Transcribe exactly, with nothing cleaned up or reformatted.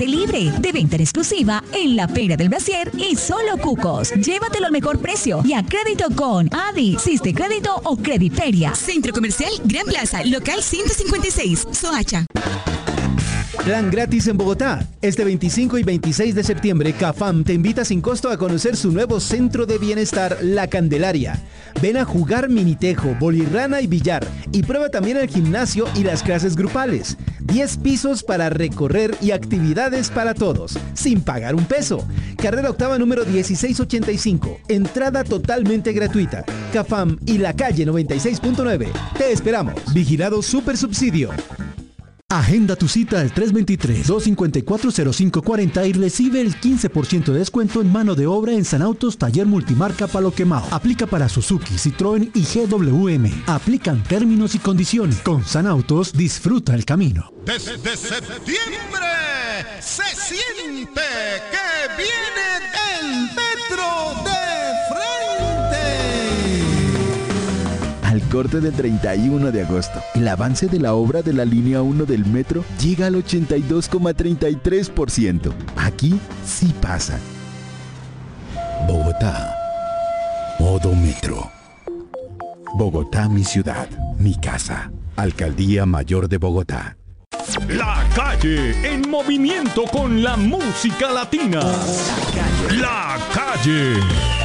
libre, de venta en exclusiva en la Feria del Brasier y Solo Cucos. Llévatelo al mejor precio y a crédito con Adi, Siste Crédito o Crediferia. Centro Comercial Gran Plaza, local ciento cincuenta y seis, Soacha. Plan gratis en Bogotá. Este veinticinco y veintiséis de septiembre, CAFAM te invita sin costo a conocer su nuevo centro de bienestar, La Candelaria. Ven a jugar minitejo, bolirrana y billar. Y prueba también el gimnasio y las clases grupales. diez pisos para recorrer y actividades para todos, sin pagar un peso. Carrera octava número dieciséis ochenta y cinco. Entrada totalmente gratuita. CAFAM y La Calle noventa y seis punto nueve. Te esperamos. Vigilado Super Subsidio. Agenda tu cita al tres dos tres, dos cinco cuatro, cero cinco cuatro cero y recibe el quince por ciento de descuento en mano de obra en Sanautos Taller Multimarca Palo Quemao. Aplica para Suzuki, Citroën y G W M. Aplican términos y condiciones. Con Sanautos disfruta el camino. Desde septiembre se siente que viene el metro de frente. Al corte del treinta y uno de agosto, el avance de la obra de la línea uno del metro llega al ochenta y dos coma treinta y tres por ciento. Aquí sí pasa. Bogotá. Modo metro. Bogotá, mi ciudad, mi casa. Alcaldía Mayor de Bogotá. La Calle en movimiento con la música latina. La Calle.